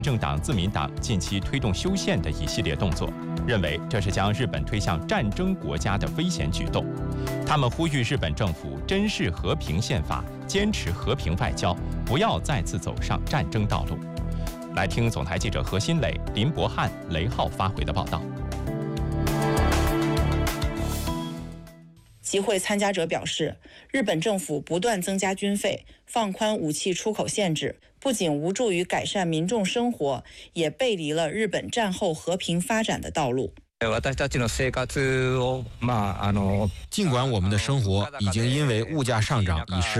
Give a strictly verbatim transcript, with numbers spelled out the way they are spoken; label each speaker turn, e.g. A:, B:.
A: 政党自民党近期推动修宪的一系列动作，认为这是将日本推向战争国家的危险举动。他们呼吁日本政府珍视和平宪法，坚持和平外交，不要再次走上战争道路。来听总台记者何新磊、林博翰、雷浩发回的报道。
B: 集会参加者表示，日本政府不断增加军费，放宽武器出口限制，不仅无助于改善民众生活，也背离了日本战后和平发展的道路。
C: 尽管我们的生活已经因为物价上涨一失